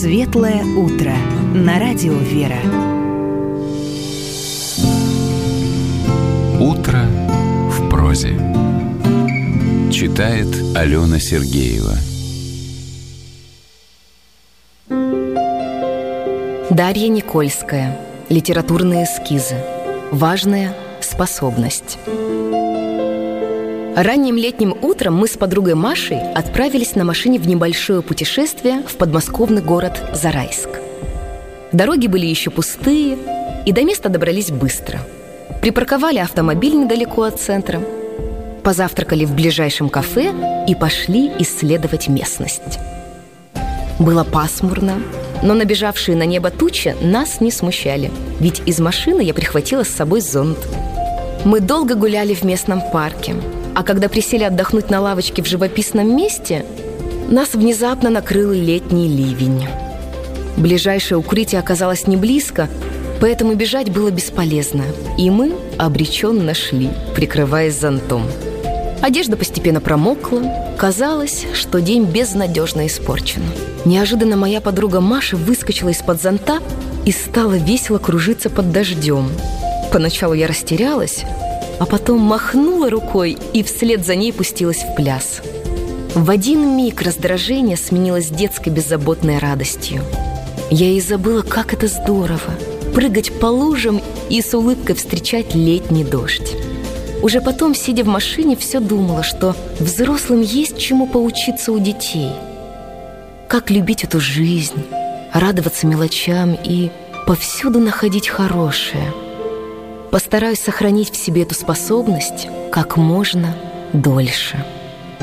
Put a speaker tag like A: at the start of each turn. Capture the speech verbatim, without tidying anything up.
A: Светлое утро на радио Вера.
B: Утро в прозе. Читает Алена Сергеева.
C: Дарья Никольская. Литературные эскизы. Важная способность. Ранним летним утром мы с подругой Машей отправились на машине в небольшое путешествие в подмосковный город Зарайск. Дороги были еще пустые, и до места добрались быстро. Припарковали автомобиль недалеко от центра, позавтракали в ближайшем кафе и пошли исследовать местность. Было пасмурно, но набежавшие на небо тучи нас не смущали, ведь из машины я прихватила с собой зонт. Мы долго гуляли в местном парке, а когда присели отдохнуть на лавочке в живописном месте, нас внезапно накрыл летний ливень. Ближайшее укрытие оказалось не близко, поэтому бежать было бесполезно, и мы обреченно шли, прикрываясь зонтом. Одежда постепенно промокла, казалось, что день безнадежно испорчен. Неожиданно моя подруга Маша выскочила из-под зонта и стала весело кружиться под дождем. Поначалу я растерялась, а потом махнула рукой и вслед за ней пустилась в пляс. В один миг раздражение сменилось детской беззаботной радостью. Я и забыла, как это здорово — прыгать по лужам и с улыбкой встречать летний дождь. Уже потом, сидя в машине, все думала, что взрослым есть чему поучиться у детей. Как любить эту жизнь, радоваться мелочам и повсюду находить хорошее. Постараюсь сохранить в себе эту способность как можно дольше.